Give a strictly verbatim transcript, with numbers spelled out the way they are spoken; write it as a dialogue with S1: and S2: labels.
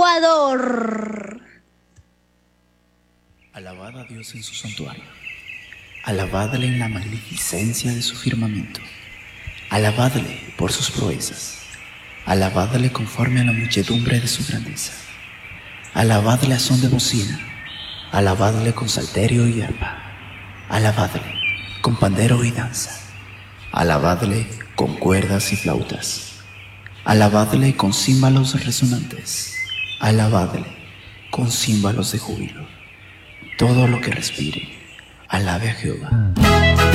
S1: Ecuador.
S2: Alabad a Dios en su santuario, alabadle en la magnificencia de su firmamento, alabadle por sus proezas, alabadle conforme a la muchedumbre de su grandeza, alabadle a son de bocina, alabadle con salterio y arpa, alabadle con pandero y danza, alabadle con cuerdas y flautas, alabadle con címbalos resonantes, alabadle con címbalos de júbilo. Todo lo que respire, alabe a Jehová.